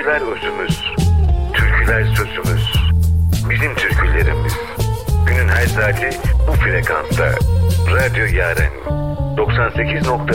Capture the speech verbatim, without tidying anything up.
Şarkılar özümüz, türküler sözümüz. Bizim türkülerimiz. Günün her saati bu frekansta. Radyo Yaren doksan sekiz nokta